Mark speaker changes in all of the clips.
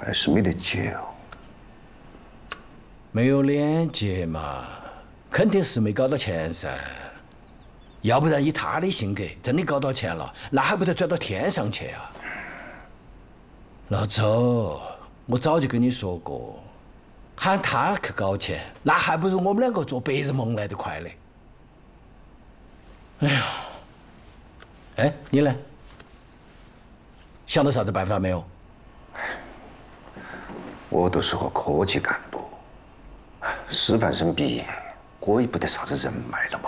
Speaker 1: 还是没得结哦。
Speaker 2: 没有脸结嘛，肯定是没搞到钱噻。要不然以他的性格，真的搞到钱了，那还不得转到天上去啊？老周，我早就跟你说过，喊他去搞钱，那还不如我们两个做白日梦来得快嘞。哎呀，哎，你呢？想到啥子办法没有？
Speaker 1: 我都是个科级干部，师范生毕业，我也不得啥子人脉了嘛。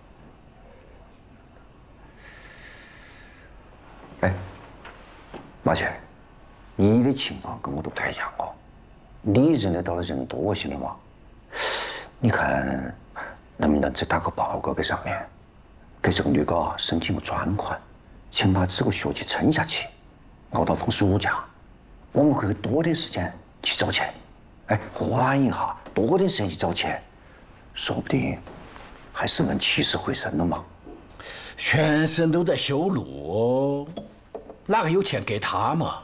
Speaker 1: 哎，马姐，你的情况跟我都不太一样哦。你认得到的人多些的嘛？你看，能不能再打个报告给上面，给这个女高申请个专款，先把这个学期撑下去，熬到放暑假，我们可以多点时间去找钱。哎，缓一下，多点时间去找钱，说不定还是能起死回生的嘛。
Speaker 2: 全省都在修路，哪个有钱给他嘛？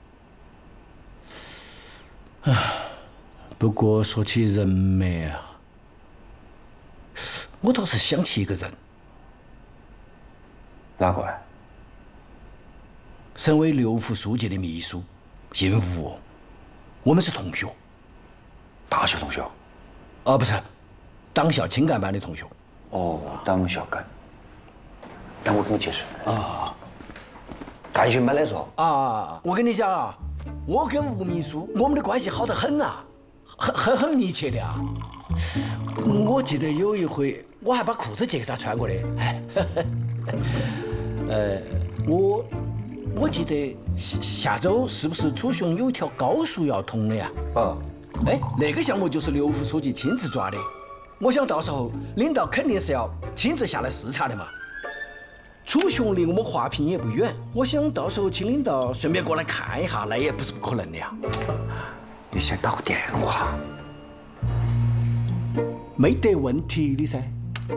Speaker 2: 不过说起人脉啊，我倒是想起一个人。
Speaker 1: 哪个？
Speaker 2: 省委6副书记的秘书，姓吴，我们是同学。
Speaker 1: 大学同学？
Speaker 2: 哦，不是，党校青干班的同学。
Speaker 1: 哦，党校干。让我给你解释。
Speaker 2: 啊，
Speaker 1: 干些么来说？
Speaker 2: 啊，我跟你讲啊，我跟吴秘书，我们的关系好得很啊，很密切的啊。我记得有一回，我还把裤子借给他穿过的。我记得下周是不是楚雄有一条高速要通的呀？
Speaker 1: 啊。
Speaker 2: 哎，那个项目就是6副书记亲自抓的。我想到时候领导肯定是要亲自下来视察的嘛。楚雄离我们华坪也不远，我想到时候请领导顺便过来看一下，那也不是不可能的呀。
Speaker 1: 你先打个电话。
Speaker 2: 没得问题的噻。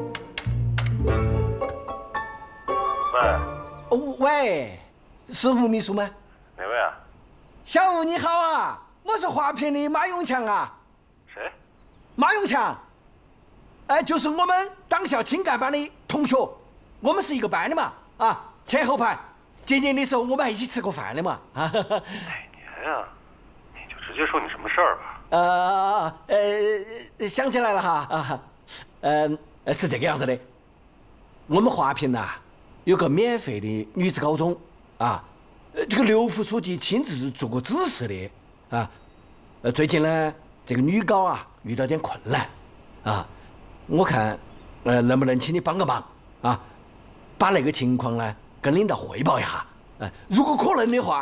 Speaker 3: 喂。
Speaker 2: 哦，喂，是吴秘书吗？
Speaker 3: 哪位啊？
Speaker 2: 小吴你好啊，我是华坪的马永强啊。
Speaker 3: 谁？
Speaker 2: 马永强。哎，就是我们党校青干班的同学，我们是一个班的嘛。啊，前后排，结年的时候我们还一起吃过饭的嘛。
Speaker 3: 哪年呀？你就直接说你什么事儿吧。
Speaker 2: 想起来了哈。是这个样子的，我们华坪呐有个免费的女子高中啊，这个6副书记亲自做过指示的啊。最近呢，这个女高啊遇到点困难啊，我看能不能请你帮个忙啊，把那个情况呢跟领导汇报一下。如果可能的话。